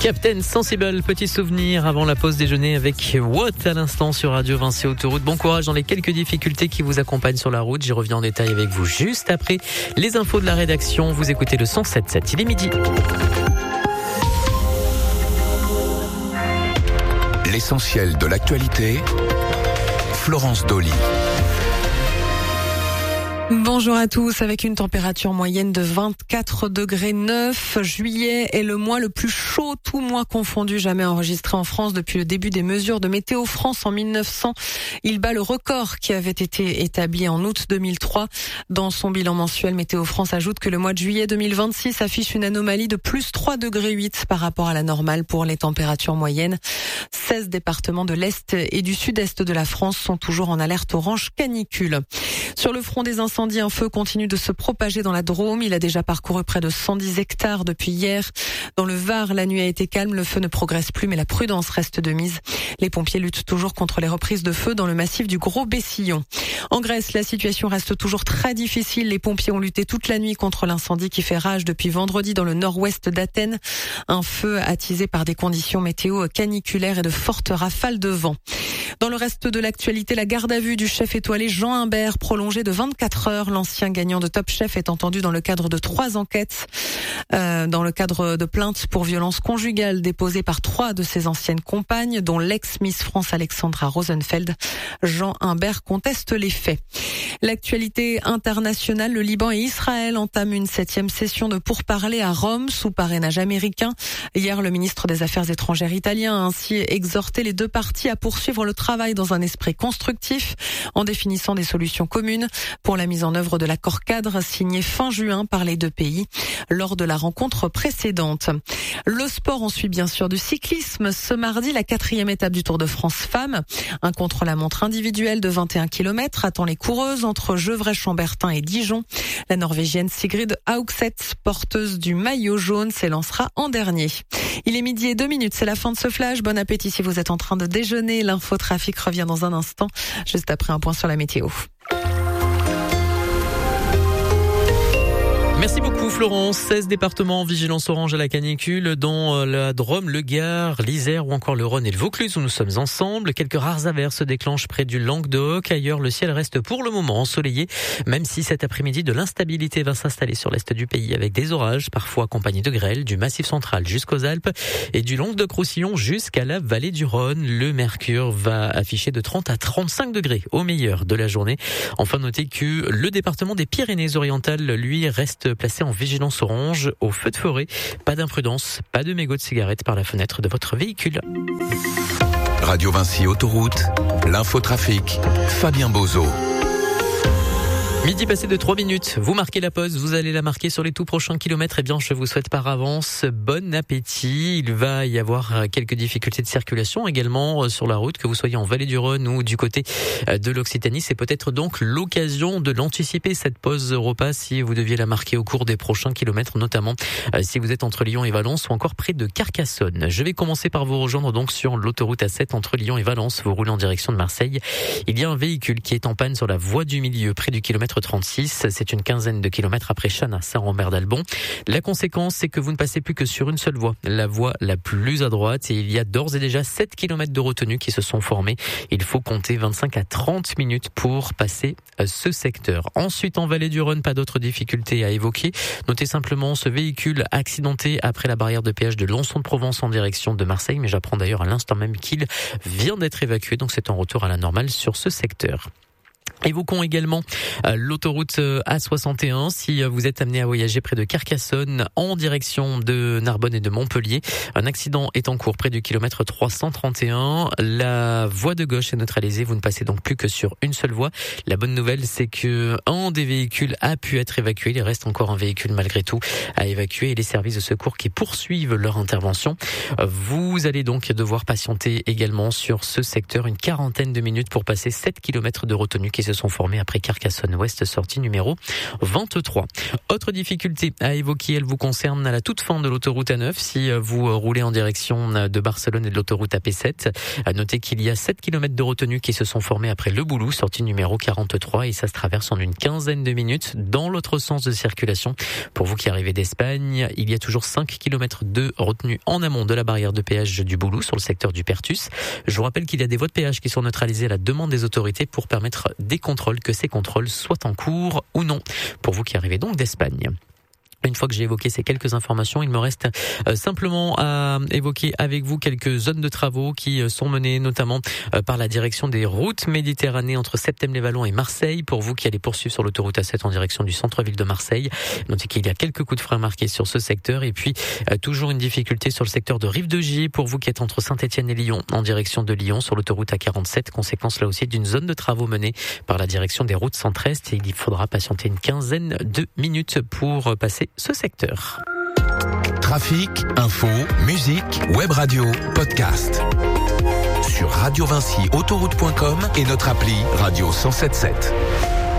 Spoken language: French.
Captain Sensible, petit souvenir avant la pause déjeuner avec What à l'instant sur Radio Vinci Autoroute. Bon courage dans les quelques difficultés qui vous accompagnent sur la route. J'y reviens en détail avec vous juste après les infos de la rédaction. Vous écoutez le 107.7, il est midi. L'essentiel de l'actualité, Florence Dolly. Bonjour à tous, avec une température moyenne de 24 degrés 9. Juillet est le mois le plus chaud, tout mois confondu, jamais enregistré en France depuis le début des mesures de Météo France en 1900. Il bat le record qui avait été établi en août 2003. Dans son bilan mensuel, Météo France ajoute que le mois de juillet 2026 affiche une anomalie de plus 3 degrés 8 par rapport à la normale pour les températures moyennes. 16 départements de l'Est et du Sud-Est de la France sont toujours en alerte orange canicule. Sur le front des incendies, un feu continue de se propager dans la Drôme. Il a déjà parcouru près de 110 hectares depuis hier. Dans le Var, la nuit a été calme. Le feu ne progresse plus, mais la prudence reste de mise. Les pompiers luttent toujours contre les reprises de feu dans le massif du Gros Bessillon. En Grèce, la situation reste toujours très difficile. Les pompiers ont lutté toute la nuit contre l'incendie qui fait rage depuis vendredi dans le nord-ouest d'Athènes. Un feu attisé par des conditions météo caniculaires et de fortes rafales de vent. Dans le reste de l'actualité, la garde à vue du chef étoilé Jean Imbert prolongée de 24 heures. L'ancien gagnant de Top Chef est entendu dans le cadre de 3 enquêtes, dans le cadre de plaintes pour violences conjugales déposées par 3 de ses anciennes compagnes, dont l'ex-Miss France Alexandra Rosenfeld. Jean Imbert conteste les faits. L'actualité internationale, le Liban et Israël entament une 7e session de pourparlers à Rome sous parrainage américain. Hier, le ministre des Affaires étrangères italien a ainsi exhorté les deux parties à poursuivre le travail dans un esprit constructif en définissant des solutions communes pour la mise en œuvre de l'accord cadre signé fin juin par les deux pays lors de la rencontre précédente. Le sport, on suit bien sûr du cyclisme. Ce mardi, la 4e étape du Tour de France Femmes. Un contre-la-montre individuel de 21 km attend les coureuses entre Gevrey-Chambertin et Dijon. La Norvégienne Sigrid Haugseth, porteuse du maillot jaune, s'élancera en dernier. Il est 12:02, c'est la fin de ce flash. Bon appétit si vous êtes en train de déjeuner. L'infotrafic revient dans un instant, juste après un point sur la météo. Merci beaucoup Florence. 16 départements en vigilance orange à la canicule, dont la Drôme, le Gard, l'Isère ou encore le Rhône et le Vaucluse où nous sommes ensemble. Quelques rares averses se déclenchent près du Languedoc. Ailleurs, le ciel reste pour le moment ensoleillé, même si cet après-midi de l'instabilité va s'installer sur l'est du pays avec des orages, parfois accompagnés de grêle, du Massif central jusqu'aux Alpes et du Languedoc-Roussillon jusqu'à la vallée du Rhône. Le mercure va afficher de 30 à 35 degrés au meilleur de la journée. Enfin, notez que le département des Pyrénées-Orientales, lui, reste placé en vigilance orange au feu de forêt. Pas d'imprudence, pas de mégots de cigarettes par la fenêtre de votre véhicule. Radio Vinci Autoroute, l'infotrafic, Fabien Bozo. Midi passé de 3 minutes, vous marquez la pause, vous allez la marquer sur les tout prochains kilomètres. Eh bien, je vous souhaite par avance bon appétit. Il va y avoir quelques difficultés de circulation également sur la route, que vous soyez en vallée du Rhône ou du côté de l'Occitanie. C'est peut-être donc l'occasion de l'anticiper, cette pause repas, si vous deviez la marquer au cours des prochains kilomètres, notamment si vous êtes entre Lyon et Valence ou encore près de Carcassonne. Je vais commencer par vous rejoindre donc sur l'autoroute A7 entre Lyon et Valence. Vous roulez en direction de Marseille. Il y a un véhicule qui est en panne sur la voie du milieu, près du kilomètre 36, c'est une quinzaine de kilomètres après Chana, Saint-Rambert-d'Albon. La conséquence, c'est que vous ne passez plus que sur une seule voie, la voie la plus à droite, et il y a d'ores et déjà 7 kilomètres de retenue qui se sont formés. Il faut compter 25 à 30 minutes pour passer ce secteur. Ensuite, en vallée du Rhône, pas d'autres difficultés à évoquer. Notez simplement ce véhicule accidenté après la barrière de péage de Lançon-de-Provence en direction de Marseille, mais j'apprends d'ailleurs à l'instant même qu'il vient d'être évacué, donc c'est en retour à la normale sur ce secteur. Évoquons également l'autoroute A61 si vous êtes amené à voyager près de Carcassonne en direction de Narbonne et de Montpellier. Un accident est en cours près du kilomètre 331. La voie de gauche est neutralisée. Vous ne passez donc plus que sur une seule voie. La bonne nouvelle, c'est que un des véhicules a pu être évacué. Il reste encore un véhicule malgré tout à évacuer et les services de secours qui poursuivent leur intervention. Vous allez donc devoir patienter également sur ce secteur une quarantaine de minutes pour passer 7 kilomètres de retenue qui se sont formés après Carcassonne-Ouest, sortie numéro 23. Autre difficulté à évoquer, elle vous concerne à la toute fin de l'autoroute A9 si vous roulez en direction de Barcelone et de l'autoroute AP7. À noter qu'il y a 7 km de retenue qui se sont formés après Le Boulou, sortie numéro 43, et ça se traverse en une quinzaine de minutes dans l'autre sens de circulation. Pour vous qui arrivez d'Espagne, il y a toujours 5 km de retenue en amont de la barrière de péage du Boulou sur le secteur du Pertus. Je vous rappelle qu'il y a des voies de péage qui sont neutralisées à la demande des autorités pour permettre des contrôles, que ces contrôles soient en cours ou non. Pour vous qui arrivez donc d'Espagne. Une fois que j'ai évoqué ces quelques informations, il me reste simplement à évoquer avec vous quelques zones de travaux qui sont menées notamment par la direction des routes Méditerranée entre Septèmes-les-Vallons et Marseille. Pour vous qui allez poursuivre sur l'autoroute A7 en direction du centre-ville de Marseille, notez qu'il y a quelques coups de frein marqués sur ce secteur. Et puis toujours une difficulté sur le secteur de Rive-de-Gier pour vous qui êtes entre Saint-Étienne et Lyon en direction de Lyon sur l'autoroute A47. Conséquence là aussi d'une zone de travaux menée par la direction des routes centre-est, et il faudra patienter une quinzaine de minutes pour passer ce secteur. Trafic, info, musique, web radio, podcast. Sur Radio Vinci Autoroute.com et notre appli Radio 107.7.